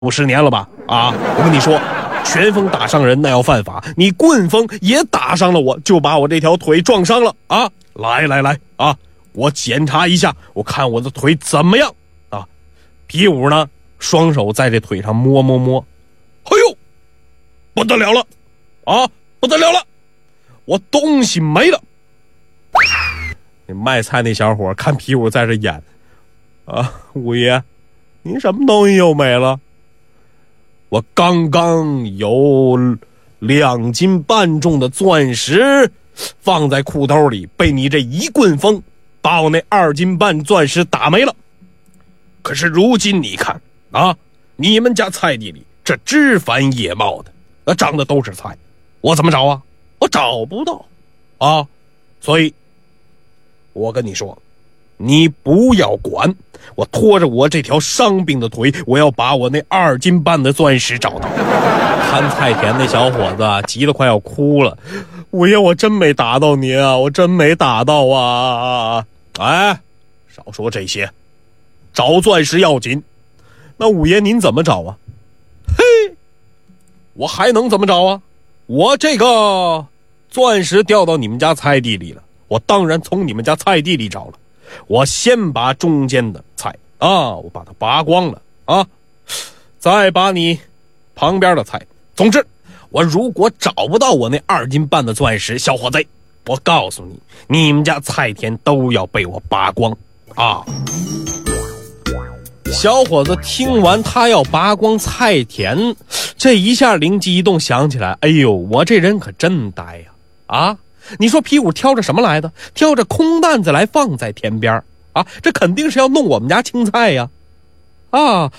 50年了吧？啊，我跟你说，拳风打伤人那要犯法，你棍风也打伤了我，就把我这条腿撞伤了啊！来啊，我检查一下，我看我的腿怎么样啊？皮五呢，双手在这腿上摸，哎呦，不得了了啊，不得了了，我东西没了。那卖菜那小伙看皮五在这演啊，五爷，您什么东西又没了？我刚刚有2斤半重的钻石放在裤兜里，被你这一棍风把我那2斤半钻石打没了。可是如今你看啊，你们家菜地里这枝繁叶茂的，长的都是菜，我怎么找啊？我找不到啊！所以我跟你说，你不要管，我拖着我这条伤病的腿，我要把我那2斤半的钻石找到。看菜田那小伙子急得快要哭了，五爷，我真没打到您啊，我真没打到啊！哎，少说这些，找钻石要紧。那五爷您怎么找啊？嘿，我还能怎么找啊？我这个钻石掉到你们家菜地里了，我当然从你们家菜地里找了。我先把中间的菜啊，我把它拔光了啊，再把你旁边的菜。总之，我如果找不到我那2斤半的钻石，小伙子，我告诉你，你们家菜田都要被我拔光啊！小伙子听完他要拔光菜田，这一下灵机一动，想起来，哎呦，我这人可真呆呀！啊，你说皮五挑着什么来的？挑着空担子来放在田边啊，这肯定是要弄我们家青菜呀！啊，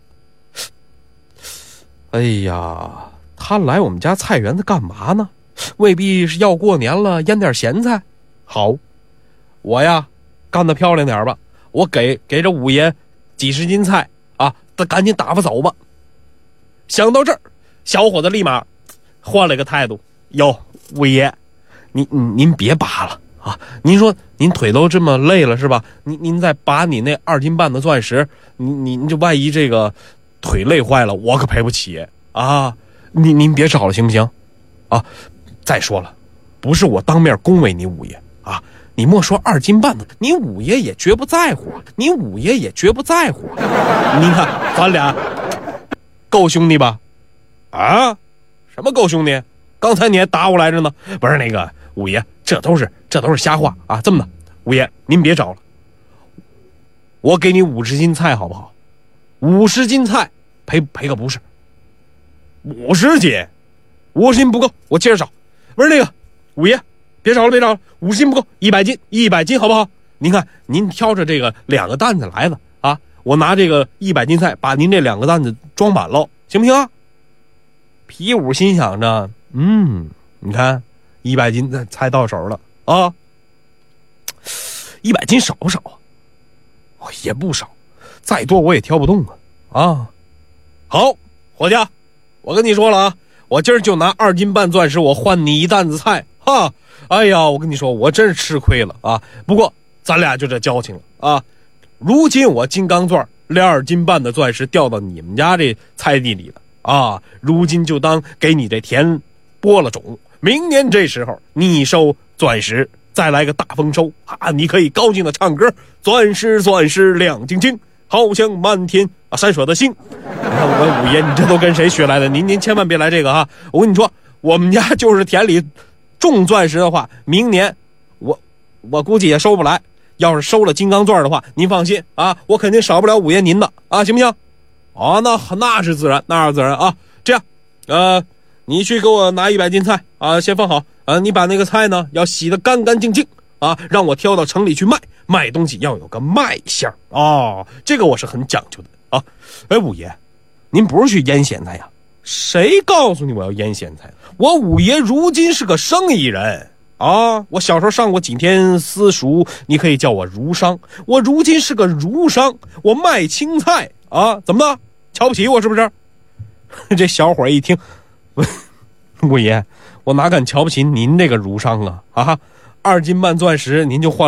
哎呀，他来我们家菜园子干嘛呢？未必是要过年了腌点咸菜。好，我呀干得漂亮点吧，我给这五爷几十斤菜啊，赶紧打发走吧。想到这儿，小伙子立马换了个态度，哟，五爷，您别拔了啊！您说您腿都这么累了是吧？您再拔你那2斤半的钻石，您这万一这个腿累坏了，我可赔不起啊！您别找了行不行？啊，再说了，不是我当面恭维你五爷啊，你莫说2斤半的，你五爷也绝不在乎，您看咱俩够兄弟吧？啊，什么够兄弟？刚才你还打我来着呢。不是那个五爷，这都是瞎话啊！这么的，五爷您别找了，我给你50斤菜好不好？50斤菜赔个不是。50斤不够，我接着找。不是那个五爷，别找了，50斤不够，100斤好不好？您看您挑着这个2个担子来的啊，我拿这个100斤菜把您这2个担子装满了，行不行啊？皮五心想着，你看100斤菜到手了啊，100斤少不少啊？也不少，再多我也挑不动啊！好，伙计，我跟你说了啊，我今儿就拿2斤半钻石，我换你1担子菜哈！哎呀，我跟你说，我真是吃亏了啊！不过咱俩就这交情了啊！如今我金刚钻2斤半的钻石掉到你们家这菜地里了啊！如今就当给你这田播了种，明年这时候你收钻石，再来个大丰收啊！你可以高兴的唱歌，钻石亮晶晶，好像满天闪烁的星。我五爷，你这都跟谁学来的？您千万别来这个啊！我跟你说，我们家就是田里种钻石的话，明年我估计也收不来。要是收了金刚钻的话，您放心啊，我肯定少不了五爷您的啊，行不行？啊，那是自然啊！这样，你去给我拿100斤菜啊，先放好啊。你把那个菜呢要洗得干干净净啊，让我挑到城里去卖东西要有个卖相啊，这个我是很讲究的啊。哎，五爷，您不是去腌咸菜呀？谁告诉你我要腌咸菜？我五爷如今是个生意人啊，我小时候上过几天私塾，你可以叫我儒商。我如今是个儒商，我卖青菜啊，怎么了？瞧不起我是不是？这小伙一听，五爷，我哪敢瞧不起您这个儒商啊！2斤半钻石您就换